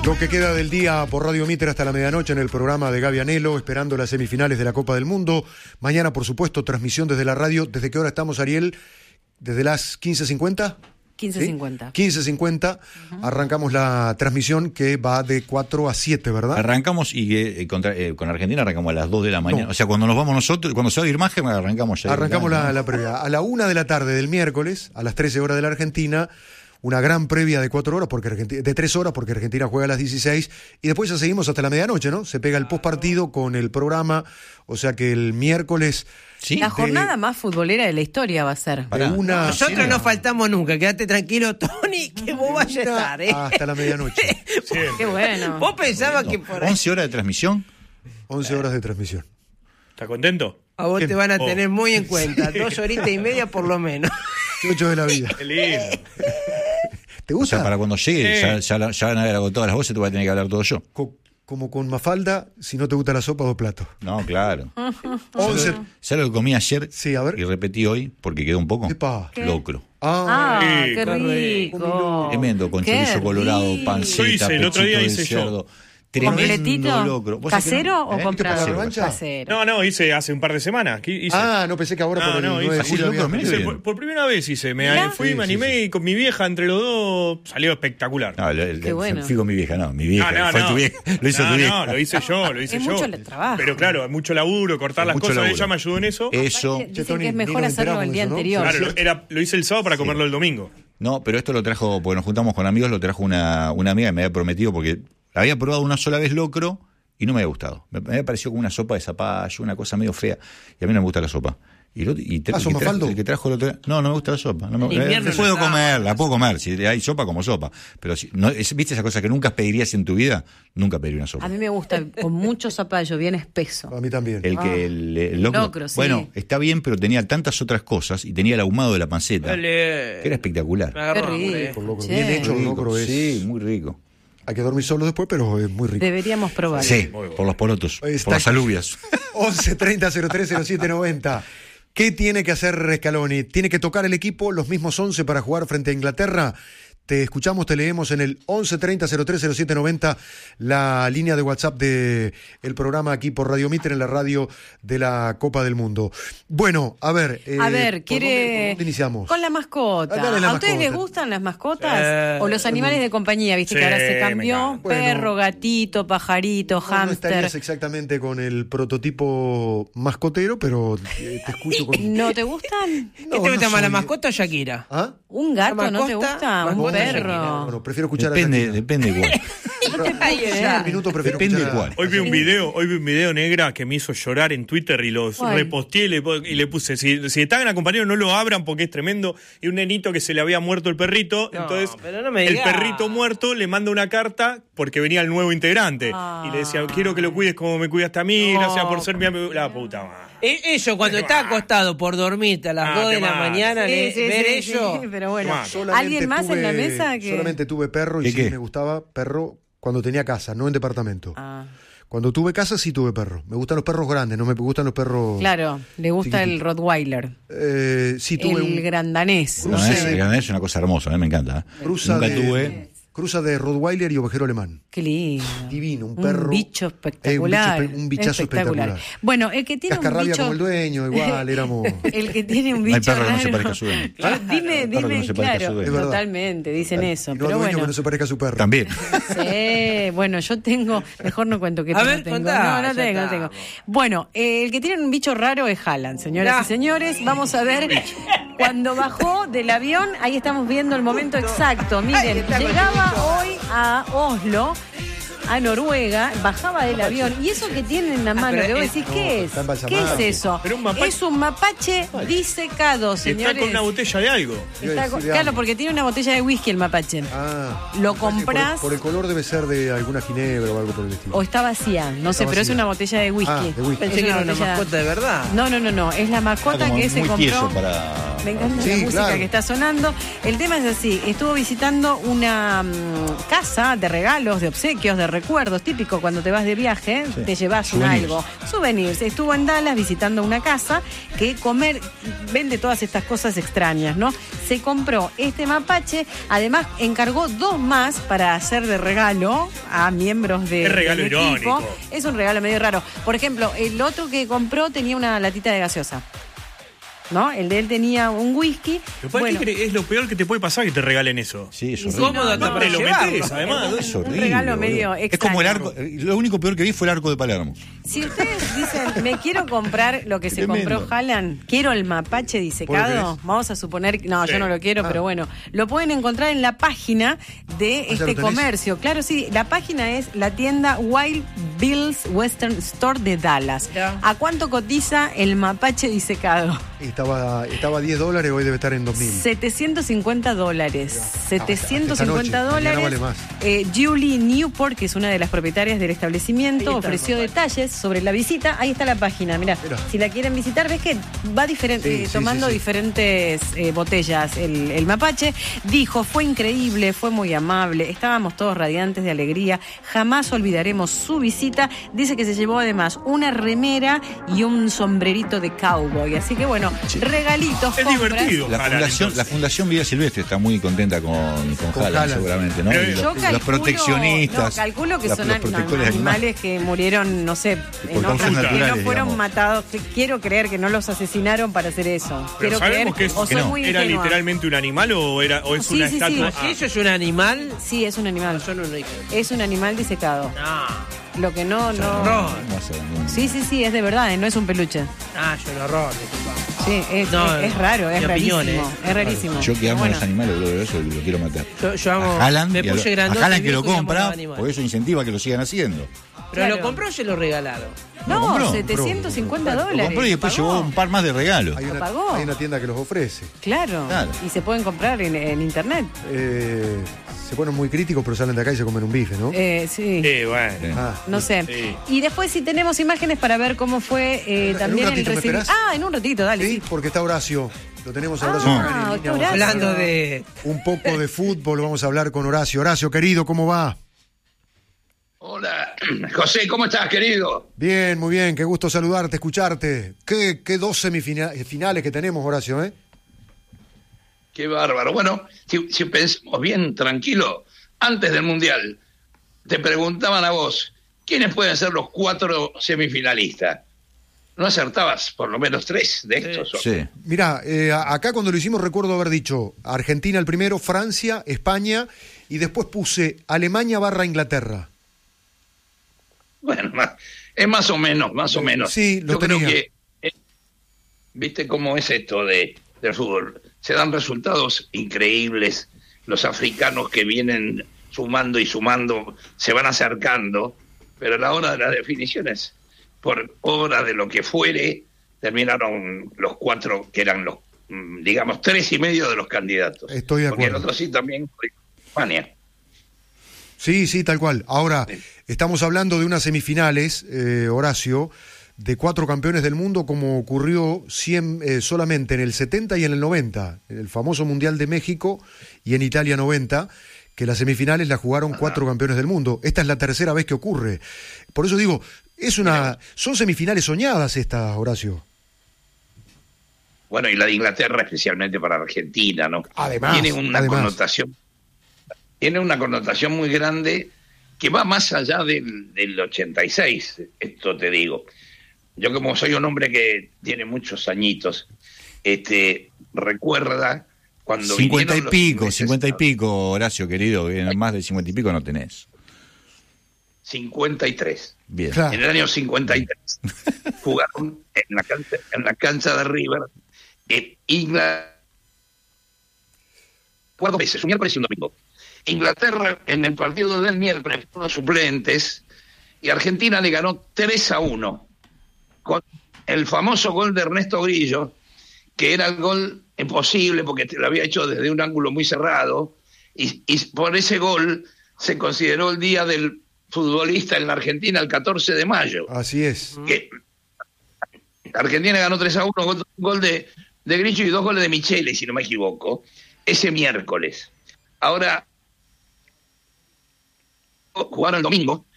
Lo que queda del día por Radio Mitre hasta la medianoche en el programa de Gaby Anelo, esperando las semifinales de la Copa del Mundo. Mañana, por supuesto, transmisión desde la radio. ¿Desde qué hora estamos, Ariel? ¿Desde las 15:50? 15:50. ¿Sí? 15:50. Arrancamos la transmisión que va de 4 a 7, ¿verdad? Arrancamos y con Argentina arrancamos a las 2 de la mañana. No. O sea, cuando nos vamos nosotros, cuando se va a ir imagen, arrancamos ya. Arrancamos la previa. A la 1 de la tarde del miércoles, a las 13 horas de la Argentina, una gran previa de 4 horas, de 3 horas, porque Argentina juega a las 16, y después ya seguimos hasta la medianoche, ¿no? Se pega el postpartido con el programa, o sea que el miércoles... ¿Sí? La jornada más futbolera de la historia va a ser. Nosotros no faltamos nunca, quédate tranquilo, Tony, que vos vayas a estar, hasta la medianoche. Qué bueno. Vos pensabas que por ahí... 11 horas de transmisión. 11 horas de transmisión. ¿Estás contento? A vos te van a tener muy en cuenta, 2 horitas y media por lo menos. 8 de la vida. Qué lindo. ¿Te gusta? O sea, para cuando llegue, ya van a haber agotado las voces, te voy a tener que hablar todo yo. Como con Mafalda, si no te gusta la sopa, 2 platos. No, claro. 11. ¿Sabes lo que comí ayer? Sí, a ver. Y repetí hoy, porque quedó un poco. ¿Qué? Locro. Qué rico. Tremendo, con chorizo colorado, panceta, el otro día pechito de cerdo. Tremendo locro. ¿Casero o comprado? Casero. No, hice hace un par de semanas. No pensé que ahora por el 9 de julio. Por primera vez hice. Me animé y con mi vieja entre los dos salió espectacular. Qué bueno. Fui con mi vieja, no. Mi vieja. Fue tu vieja. Lo hizo tu vieja. No, lo hice yo. Es mucho trabajo. Pero claro, mucho laburo, cortar las cosas. Ella me ayudó en eso. Dicen que es mejor hacerlo el día anterior. Claro, lo hice el sábado para comerlo el domingo. No, pero esto lo trajo, porque nos juntamos con amigos, lo trajo una amiga que me había prometido, porque había probado una sola vez locro y no me había gustado. Me había parecido como una sopa de zapallo, una cosa medio fea. Y a mí no me gusta la sopa. El que trajo el otro... No me gusta la sopa. Puedo comer. Si hay sopa, como sopa. Pero si no, ¿viste esa cosa que nunca pedirías en tu vida? Nunca pediría una sopa. A mí me gusta con mucho zapallo, bien espeso. A mí también. El locro, sí. Bueno, está bien, pero tenía tantas otras cosas y tenía el ahumado de la panceta. Que era espectacular. Qué rico. Bien hecho el locro es. Sí, muy rico. Hay que dormir solo después, pero es muy rico. Deberíamos probar. Sí, por los porotos, por las alubias. 11 30 03 07 90. ¿Qué tiene que hacer Scaloni? ¿Tiene que tocar el equipo los mismos 11 para jugar frente a Inglaterra? Te escuchamos, te leemos en el 11 30 03 07 90, la línea de WhatsApp del programa aquí por Radio Mitre, en la radio de la Copa del Mundo. Bueno, a ver, ¿por dónde iniciamos? Con la mascota. ¿A ustedes les gustan las mascotas? ¿O los animales de compañía? Viste que ahora se cambió. Perro, gatito, pajarito, hámster. No estarías exactamente con el prototipo mascotero, pero te escucho con... ¿No te gustan? ¿Qué te gusta más, la mascota o Shakira? ¿Ah? ¿Un gato no te gusta? ¿Un perro? Bueno, prefiero escuchar Depende cuál. Depende de cuál. Hoy vi un video negra que me hizo llorar en Twitter y los reposteé y le puse, si están acompañados no lo abran porque es tremendo. Y un nenito que se le había muerto el perrito, entonces el perrito muerto le manda una carta porque venía el nuevo integrante. Y le decía, quiero que lo cuides como me cuidaste a mí, gracias por ser mi amigo. La puta madre. Eso, cuando está acostado por dormirte a las 2 de la mañana, ver eso. Sí, pero bueno, ¿alguien más en la mesa? Solamente tuve perro y sí me gustaba perro cuando tenía casa, no en departamento. Cuando tuve casa sí tuve perro. Me gustan los perros grandes, no me gustan los perros... Claro, le gusta el Rottweiler. Sí tuve el grandanés. El grandanés es una cosa hermosa, a mí me encanta. Nunca tuve... Cruza de Rottweiler y ovejero alemán. Qué lindo. Divino, un perro. Un bicho espectacular. Un bichazo espectacular. Bueno, el que tiene Cascarrabia un bicho... como el dueño, igual, éramos... El que tiene un bicho hay perro raro... que no se parezca a su dueño. Dime, claro, totalmente, dicen eso. Y no pero dueño bueno. que no se parezca a su perro. También. Sí, bueno, yo tengo... Mejor no cuento qué perro tengo. No tengo. Bueno, el que tiene un bicho raro es Haaland, señoras y señores. Vamos a ver... Cuando bajó del avión, ahí estamos viendo el momento exacto. Miren, llegaba hoy a Oslo, a Noruega, bajaba del avión, y eso que tiene en la mano, que vos decís, ¿qué es? ¿Qué es eso? Es un mapache disecado, señores. Está con una botella de algo. Claro, porque tiene una botella de whisky el mapache. Lo comprás. Por el color debe ser de alguna ginebra o algo por el estilo. O está vacía, no sé, pero es una botella de whisky. Pensé que era una mascota de verdad. No, es la mascota que se compró. Me encanta la música que está sonando. El tema es así, estuvo visitando una casa de regalos, de obsequios, de recuerdos, típico cuando te vas de viaje, te llevas algo. Souvenirs. Estuvo en Dallas visitando una casa que vende todas estas cosas extrañas, ¿no? Se compró este mapache, además encargó 2 más para hacer de regalo a miembros de regalo del irónico. equipo. Es un regalo medio raro. Por ejemplo, el otro que compró tenía una latita de gaseosa, ¿no? El de él tenía un whisky. Es lo peor que te puede pasar que te regalen eso. Sí, es horrible. ¿Cómo No, pero lo metés, además. Es horrible. Un regalo medio Es como el extraño. arco. Lo único peor que vi fue el arco de Palermo. Si ustedes dicen, me quiero comprar lo que se Tremendo. compró Haaland, quiero el mapache disecado, vamos a suponer, no, yo no lo quiero, pero bueno, lo pueden encontrar en la página de este comercio. Claro, sí, la página es la tienda Wild Bill's Western Store de Dallas. Ya. ¿A cuánto cotiza el mapache disecado? Estaba $10, hoy debe estar en 2.000. $750. Esta noche, mañana vale más. Julie Newport, que es una de las propietarias del establecimiento, Ahí está ofreció el mapache. detalles sobre la visita. Ahí está la página, mirá. Si la quieren visitar, ves que va tomando diferentes botellas el mapache. Dijo, fue increíble, fue muy amable, estábamos todos radiantes de alegría, jamás olvidaremos su visita. Dice que se llevó además una remera y un sombrerito de cowboy. Así que bueno, regalitos, Es compras. divertido. La Fundación Vida Silvestre está muy contenta con Haaland, Haaland. seguramente, ¿no? Y Yo los proteccionistas. No, calculo que los son protectores animales que murieron, no sé, por en causas otras, que no naturales, fueron digamos. matados. Quiero creer que no los asesinaron para hacer eso. Pero Quiero sabemos creer, que o soy no. muy ¿Era ingenua. literalmente un animal o es Sí, una sí, estatua? sí. Si eso es un animal, Sí, es un animal. yo no lo dije. Es un animal disecado. No. Lo que no. Horror. Sí, es de verdad, no es un peluche. Yo un horror, disculpa. Sí, es raro, es mi rarísimo. opinión, Es rarísimo. Yo que amo Bueno. a los animales, boludo, eso lo quiero matar. Yo amo. A Haaland, me y a puse a grandote, Haaland que lo viejo y amo compra, los animales. porque eso incentiva que lo sigan haciendo. Pero Claro. lo compró o se lo regalaron. Lo No, compró. $750. Lo compró y después Pagó. llevó un par más de regalos. Hay ¿Lo pagó? hay una tienda que los ofrece. Claro. Y se pueden comprar en internet. Se ponen muy críticos, pero salen de acá y se comen un bife, ¿no? Sí. Bueno. No sé. Sí. Y después si tenemos imágenes para ver cómo fue En un también el ratito, ¿me recibimiento. esperás? En un ratito, dale. Sí, Sí. porque está Horacio. Lo tenemos a Horacio. Ah, Marini en línea. está Vamos a Horacio. hablar Hablando de. un poco de fútbol, vamos a hablar con Horacio. Horacio, querido, ¿cómo va? Hola, José, ¿cómo estás, querido? Bien, muy bien, qué gusto saludarte, escucharte. Qué 2 semifinales que tenemos, Horacio, ¿eh? Qué bárbaro. Bueno, si pensamos bien, tranquilo, antes del Mundial, te preguntaban a vos, ¿quiénes pueden ser los 4 semifinalistas? No acertabas por lo menos 3 de estos. Sí. Mirá, acá cuando lo hicimos recuerdo haber dicho Argentina el primero, Francia, España, y después puse Alemania / Inglaterra. Bueno, es más o menos. Sí, lo Yo creo tenía. que, ¿viste cómo es esto del fútbol? Se dan resultados increíbles. Los africanos que vienen sumando y sumando se van acercando, pero a la hora de las definiciones, por obra de lo que fuere, terminaron los 4 que eran los, digamos, 3 y medio de los candidatos. Estoy de Porque el acuerdo. otro sí también fue España. Sí, tal cual. Ahora, estamos hablando de unas semifinales, Horacio, de 4 campeones del mundo, como ocurrió solamente en el 70 y en el 90, en el famoso Mundial de México y en Italia 90, que las semifinales las jugaron 4 campeones del mundo. Esta es la tercera vez que ocurre. Por eso digo, son semifinales soñadas estas, Horacio. Bueno, y la de Inglaterra especialmente para Argentina, ¿no? Además, tiene una connotación muy grande que va más allá del 86, esto te digo. Yo como soy un hombre que tiene muchos añitos, recuerda cuando 50 y vinieron los pico, Horacio, querido, más de 50 y pico no tenés. 53. Bien. Claro. En el año 53 jugaron en la cancha de River Inglaterra 4 veces, un miércoles y un domingo. Inglaterra en el partido del miércoles fueron suplentes y Argentina le ganó 3-1 con el famoso gol de Ernesto Grillo, que era el gol imposible porque lo había hecho desde un ángulo muy cerrado y por ese gol se consideró el día del futbolista en la Argentina el 14 de mayo. Así es. Que Argentina ganó 3-1, gol de Grillo y 2 goles de Michele, si no me equivoco, ese miércoles. Ahora jugaron el domingo